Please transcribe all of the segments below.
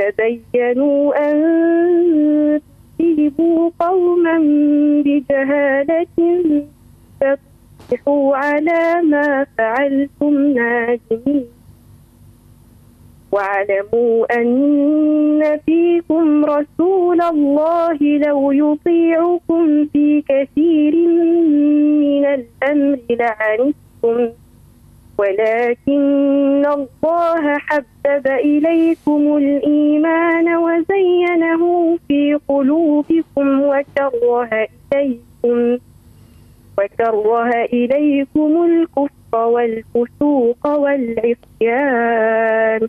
تبينوا أن تصيبوا قوما بجهالة فتصبحوا على ما فعلتم نادمين. واعلموا أن فيكم رسول الله لو يطيعكم في كثير من الأمر لعنتم، ولكن الله حبب إليكم الإيمان وزينه في قلوبكم وكره إليكم الكفر والفسوق والعصيان،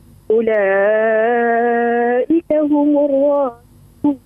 أولئك هم الراشدون،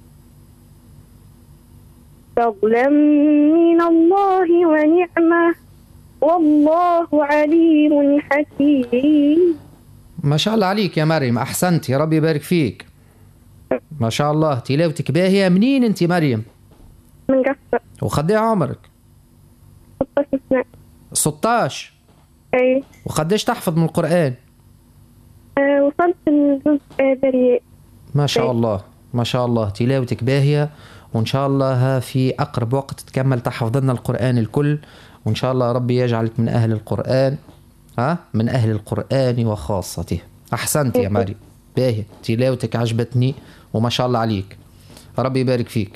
فضلا من الله ونعمة، والله عليم حكيم. ما شاء الله عليك يا مريم، أحسنت، يا رب يبارك فيك. ما شاء الله، تلاوتك باهية. منين أنت مريم؟ من قصر. وقد ايه عمرك؟ 16 سنة. 16؟ أي. وقديش تحفظ من القرآن؟ وصلت الجزء بريء. ما شاء الله ما شاء الله، تلاوتك باهية، وإن شاء الله في أقرب وقت تكمل تحفظ لنا القرآن الكل، وإن شاء الله ربي يجعلك من أهل القرآن، من أهل القرآن وخاصته. أحسنت يا مريم، باهي، تلاوتك عجبتني وما شاء الله عليك، ربي يبارك فيك.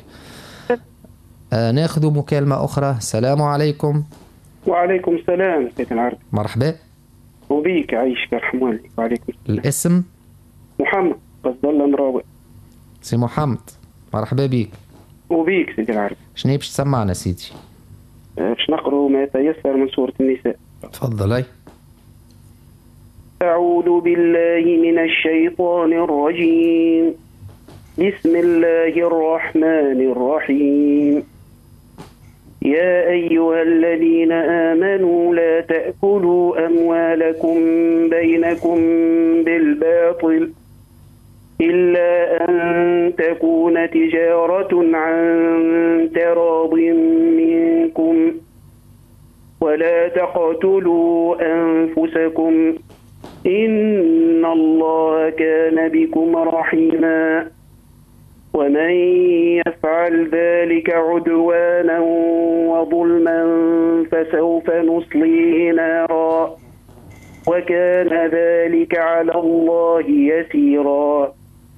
ناخذ مكالمة أخرى. السلام عليكم. وعليكم السلام سيد العربي. مرحبا. وبيك عايشك يرحم والديك. وعليكم السلام. الاسم؟ محمد قصد الله مراوي. سي محمد، مرحبا بيك. وبيك سيد العربي. شنو باش تسمعنا سيدي؟ باش نقرأ ما تيسر من سورة النساء. تفضل. أعوذ بالله من الشيطان الرجيم، بسم الله الرحمن الرحيم. يا أيها الذين آمنوا لا تأكلوا أموالكم بينكم بالباطل إلا أن تكون تجارة عن تراض منكم، ولا تقتلوا أنفسكم إن الله كان بكم رحيما، ومن يفعل ذلك عدوانا وظلما فسوف نصليه نارا، وكان ذلك على الله يسيرا.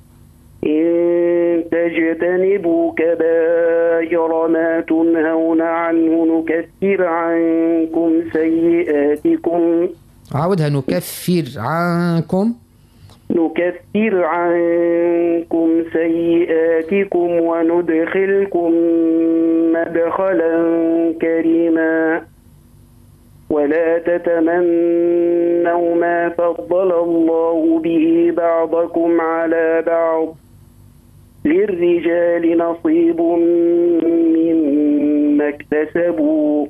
إن تجتنبوا كبائر ما تنهون عنه نكفر عنكم سيئاتكم. عاودها. نكفر عنكم سيئاتكم وندخلكم مدخلا كريما، ولا تتمنوا ما فضل الله به بعضكم على بعض، للرجال نصيب مما اكتسبوا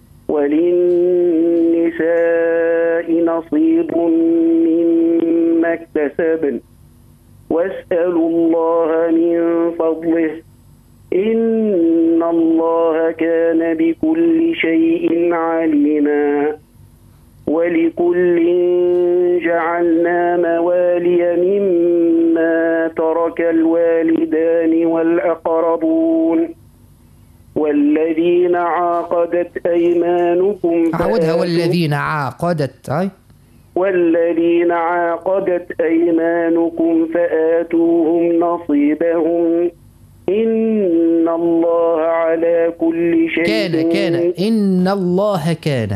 وللنساء نصيب مما اكتسبن، واسألوا الله من فضله إن الله كان بكل شيء عليما. ولكل جعلنا موالي مما ترك الوالدان والأقربون والذين عاقدت أيمانكم. عودها. والذين عاقدت أيمانكم فآتوهم نصيبهم إن الله على كل شيء إن الله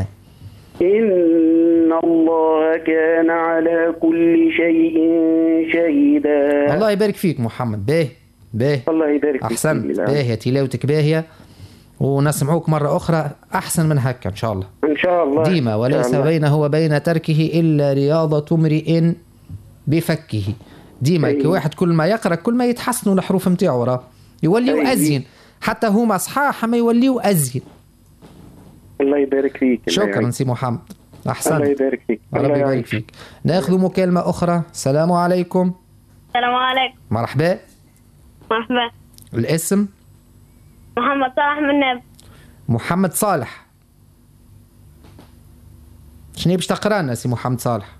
كان على كل شيء شهيدا. الله يبارك فيك محمد. باهي الله يبارك فيك. أحسنت. باهية تلاوتك باهية، ونسمعوك مرة أخرى أحسن من هكا إن شاء الله. إن شاء الله ديما. وليس بينه وبين تركه إلا رياضة امرئ بفكه. ديما كي واحد كل ما يقرأ كل ما يتحسنوا الحروف متاعو، راه يوليو أزين، حتى هما صحاح ما يوليو أزين. الله يبارك فيك. شكرا سي محمد، أحسنت. الله يبارك فيك. الله يبارك فيك. ناخذ مكالمة أخرى. السلام عليكم. السلام عليكم. مرحبا. مرحبا. الاسم؟ محمد صالح من ناب. محمد صالح، شنو باش تقرانا سي محمد صالح؟